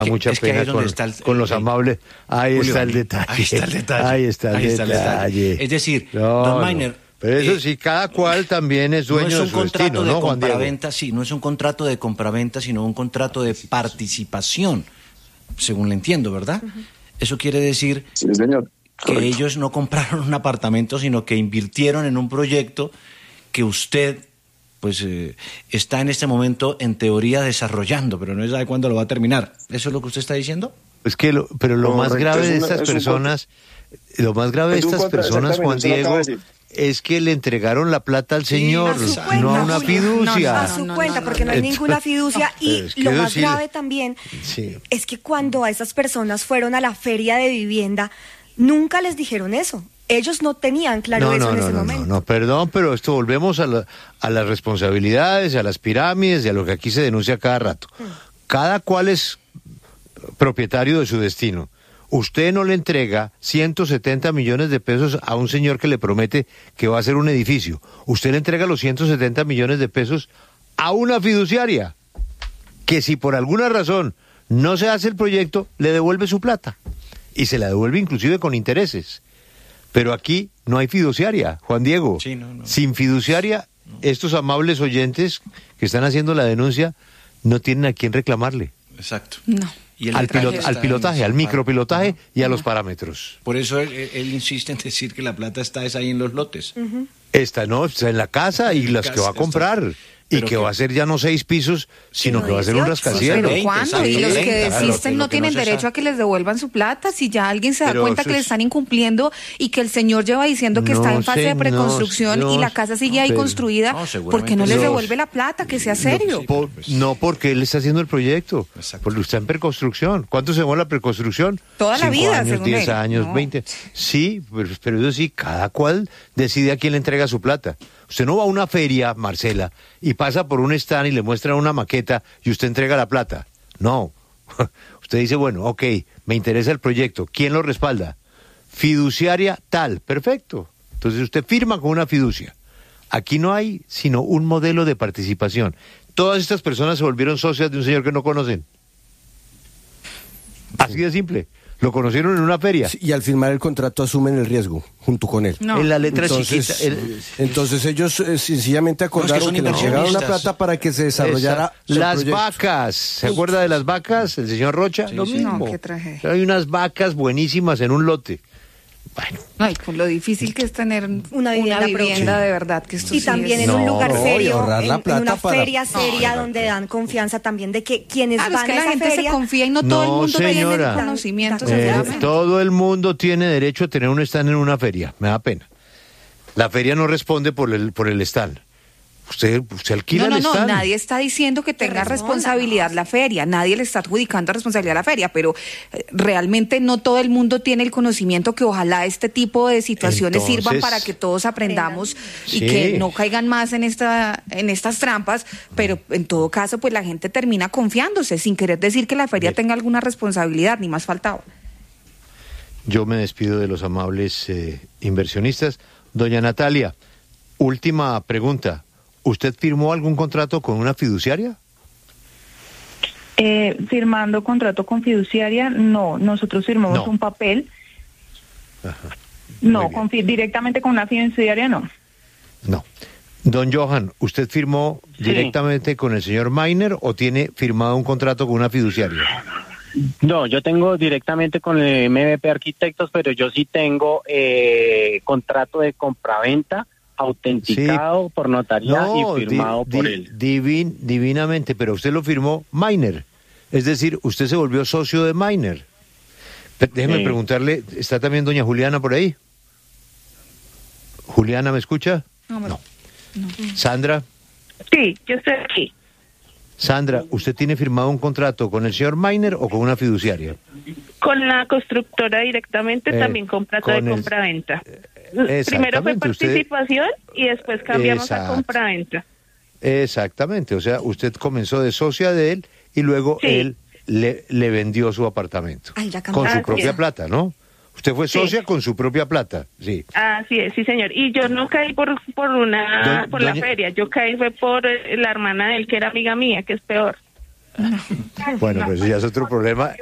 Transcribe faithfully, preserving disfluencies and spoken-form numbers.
mucha es que pena con, está el, con los amables. Ahí Julio, está el detalle. Ahí está el detalle. Ahí está el, ahí está detalle. el detalle. Es decir, no, don no. Mainer... Pero eso eh, sí, cada cual también es dueño no es un de su contrato destino, de ¿no, Juan Diego? compraventa, sí, no es un contrato de compraventa, sino un contrato de participación, según le entiendo, ¿verdad? Uh-huh. Eso quiere decir sí, señor. que Correcto. ellos no compraron un apartamento, sino que invirtieron en un proyecto que usted pues eh, está en este momento en teoría desarrollando, pero no sabe cuándo lo va a terminar. ¿Eso es lo que usted está diciendo? Es que lo, pero lo Correcto, más grave de una, estas personas, contra, lo más grave de estas contra, personas, Juan Diego, es que le entregaron la plata al señor, sí, a no a una Julio. fiducia. No, no, a su no, cuenta, no, no, porque no, no, hay Entonces, ninguna fiducia. Y es que lo más decir, grave también sí. es que cuando a esas personas fueron a la feria de vivienda, nunca les dijeron eso. Ellos no tenían claro no, eso no, en no, ese no, momento. No, no, perdón, pero esto volvemos a, la, a las responsabilidades, a las pirámides y a lo que aquí se denuncia cada rato. Hmm. Cada cual es propietario de su destino. Usted no le entrega ciento setenta millones de pesos a un señor que le promete que va a hacer un edificio. Usted le entrega los ciento setenta millones de pesos a una fiduciaria que si por alguna razón no se hace el proyecto, le devuelve su plata. Y se la devuelve inclusive con intereses. Pero aquí no hay fiduciaria, Juan Diego. Sí, no, no. Sin fiduciaria, no. Estos amables oyentes que están haciendo la denuncia no tienen a quién reclamarle. Exacto. No. Y el al, pilot, al pilotaje, al micropilotaje uh-huh. y a los parámetros. Por eso él, él insiste en decir que la plata está es ahí en los lotes. Uh-huh. Esta no, está en la casa y en las casa, que va a comprar. Está... Y que, que va a ser ya no seis pisos, sino no, que va a ser un rascacielos. ¿Pero cuándo? Y los que desisten no tienen derecho a que les devuelvan su plata. Si ya alguien se da Pero cuenta que es... le están incumpliendo y que el señor lleva diciendo que no, está en fase de preconstrucción no, y la casa sigue no, ahí pero... construida, no, ¿por qué no les los... devuelve la plata? Que sea serio. No, por, no porque él está haciendo el proyecto. Exacto. Porque está en preconstrucción. ¿Cuánto se demora la preconstrucción? Toda la vida, años, según diez él. años, no. veinte. Sí, pero, pero eso sí, cada cual decide a quién le entrega su plata. Usted no va a una feria, Marcela, y pasa por un stand y le muestran una maqueta y usted entrega la plata. No. Usted dice, bueno, ok, me interesa el proyecto. ¿Quién lo respalda? Fiduciaria tal. Perfecto. Entonces usted firma con una fiducia. Aquí no hay sino un modelo de participación. Todas estas personas se volvieron socias de un señor que no conocen. Así de simple. Lo conocieron en una feria. Sí, y al firmar el contrato asumen el riesgo junto con él. No. En la letra entonces, chiquita. El... Entonces ellos eh, sencillamente acordaron no, es que, que le entregaron la plata para que se desarrollara el Las proyecto. Vacas. ¿Se Uf. acuerda de las vacas? El señor Rocha. Sí, Lo sí. mismo. No, qué tragedia. Hay unas vacas buenísimas en un lote. Bueno. Ay, con lo difícil que es tener una vivienda, una vivienda sí. de verdad. Que esto y sí también es... en un no, lugar no, serio, la en, plata en una para... feria seria no, donde dan confianza también de que quienes claro, van es que a la esa gente feria... se confía y no, no todo el mundo señora. tiene el conocimiento. Eh, todo el mundo tiene derecho a tener un stand en una feria. Me da pena. La feria no responde por el, por el stand. Usted, usted alquila no, no, el stand. No, nadie está diciendo que tenga responsabilidad no. la feria, nadie le está adjudicando responsabilidad a la feria, pero eh, realmente no todo el mundo tiene el conocimiento que ojalá este tipo de situaciones Entonces, sirvan para que todos aprendamos sí. y que no caigan más en esta en estas trampas, pero en todo caso pues la gente termina confiándose sin querer decir que la feria Bien. tenga alguna responsabilidad, ni más faltaba. Yo me despido de los amables eh, inversionistas. Doña Natalia, última pregunta. ¿Usted firmó algún contrato con una fiduciaria? Eh, firmando contrato con fiduciaria, no. Nosotros firmamos no. un papel. Ajá. No, con, directamente con una fiduciaria, no. No. Don Johan, ¿usted firmó sí. directamente con el señor Mainer o tiene firmado un contrato con una fiduciaria? No, yo tengo directamente con el M V P Arquitectos, pero yo sí tengo eh, contrato de compraventa autenticado sí. por notaría no, y firmado di, por di, él. Divin, divinamente, pero usted lo firmó Mainer. Es decir, usted se volvió socio de Mainer. Déjeme sí. preguntarle, ¿está también doña Juliana por ahí? ¿Juliana me escucha? No. no. no. ¿Sandra? Sí, yo estoy aquí. Sandra, ¿usted tiene firmado un contrato con el señor Mainer o con una fiduciaria? Con la constructora directamente, eh, también contrato de compraventa. Primero fue participación usted... y después cambiamos Exacto. a compraventa. Exactamente, o sea, usted comenzó de socia de él y luego sí. él le, le vendió su apartamento. Ay, con su propia es. plata, ¿no? Usted fue socia sí. con su propia plata, sí. Así es, sí, señor. Y yo no caí por por una Do, por doña... la feria, yo caí fue por la hermana de él, que era amiga mía, que es peor. Bueno, pues ya es otro problema.